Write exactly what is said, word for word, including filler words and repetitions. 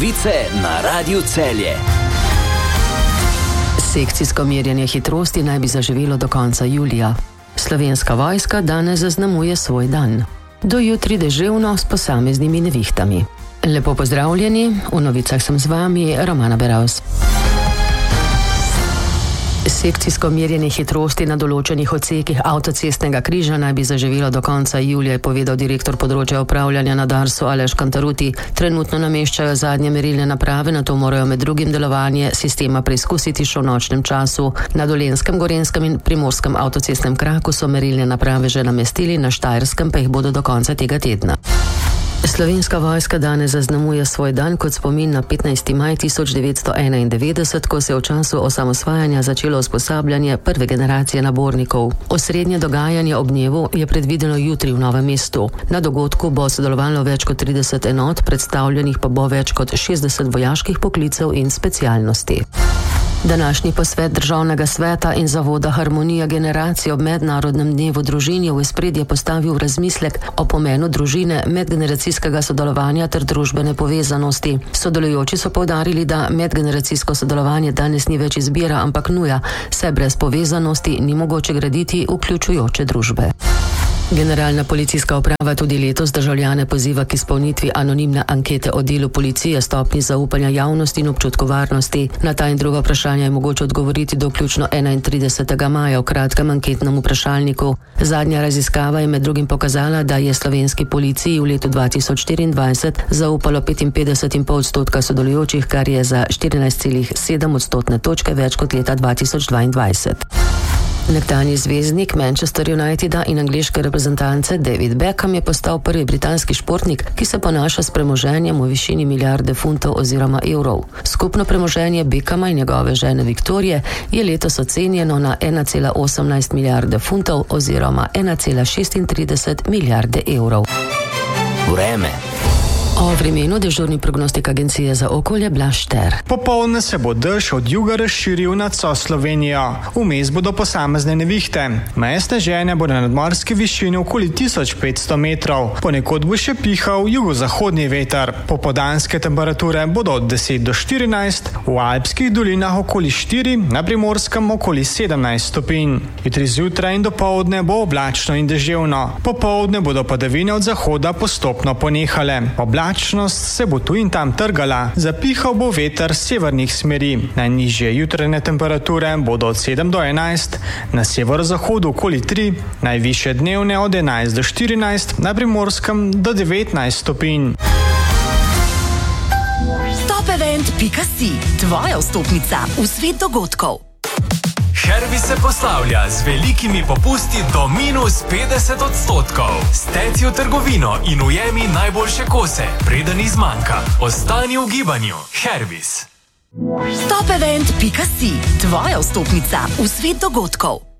Novice na Radiu Celje. Sekcijsko merjenje hitrosti naj bi zaživelo do konca julija. Slovenska vojska danes zaznamuje svoj dan. Do jutri deževno s posameznimi nevihtami. Lepo pozdravljeni, v novicah sem z vami, Romana Beravs. Sekcijsko merjenje hitrosti na določenih odsekih avtocestnega križa naj bi zaživelo do konca julija, je povedal direktor področja upravljanja na Darsu Aleš Kantaruti. Trenutno nameščajo zadnje merilne naprave, na to morajo med drugim delovanje sistema preizkusiti še v nočnem času. Na Dolenjskem, Gorenjskem in Primorskem avtocestnem kraku so merilne naprave že namestili, na Štajerskem pa jih bodo do konca tega tedna. Slovenska vojska danes zaznamuje svoj dan kot spomin na petnajsti maj tisoč devetsto enaindevetdeset, ko se je v času osamosvajanja začelo usposabljanje prve generacije nabornikov. Osrednje dogajanje ob dnevu je predvideno jutri v Novem mestu. Na dogodku bo sodelovalo več kot trideset enot, predstavljenih pa bo več kot šestdeset vojaških poklicev in specialnosti. Današnji posvet Državnega sveta in Zavoda Harmonija generacij ob mednarodnem dnevu družin je v ospredje postavil razmislek o pomenu družine, medgeneracijskega sodelovanja ter družbene povezanosti. Sodelujoči so poudarili, da medgeneracijsko sodelovanje danes ni več izbira, ampak nuja, saj brez povezanosti ni mogoče graditi vključujoče družbe. Generalna policijska uprava tudi letos državljane poziva k izpolnitvi anonimne ankete o delu policije, stopnji zaupanja javnosti in občutku varnosti. Na ta in druga vprašanja je mogoče odgovoriti do vključno enaintridesetega maja v kratkem anketnem vprašalniku. Zadnja raziskava je med drugim pokazala, da je slovenski policiji v letu dva tisoč štiriindvajset zaupalo petinpetdeset celih pet odstotka sodelujočih, kar je za štirinajst celih sedem odstotne točke več kot leta dva tisoč dvaindvajset. Nekdanji zvezdnik Manchester Uniteda in angleške reprezentance David Beckham je postal prvi britanski športnik, ki se ponaša s premoženjem v višini milijarde funtov oziroma evrov. Skupno premoženje Beckhama in njegove žene Viktorije je letos ocenjeno na ena cela osemnajst milijarde funtov oziroma ena cela šestintrideset milijarde evrov. Vreme. O vremenu dežurni prognostik Agencije za okolje Blaž Šter. Popoldne se bo dež od juga razširil nad vso Slovenijo. Vmes bodo posamezne nevihte. Meje sneženja bodo na nadmorski višini okoli tisoč petsto metrov. Ponekod bo še pihal jugozahodni veter. Popoldanske temperature bodo od deset do štirinajst, v alpskih dolinah okoli štiri, na Primorskem okoli sedemnajst stopinj. Jutri zjutraj in dopoldne bo oblačno in deževno. Popoldne bodo padavine od zahoda postopno ponehale. Oblačnost se bo tu in tam trgala, zapihal bo veter severnih smeri. Najnižje jutranje temperature bodo od sedem do enajst, na severozahodu okoli tri, najvišje dnevne od enajst do štirinajst, na Primorskem do devetnajst stopinj. Topevent pika si, tvoja vstopnica v svet dogodkov. Herbis se poslavlja z velikimi popusti do minus petdeset odstotkov. Steci v trgovino in ujemi najboljše kose, preden izmanjka. Ostani v gibanju. Herbis. Topevent pika si, tvoja vstopnica v svet dogodkov.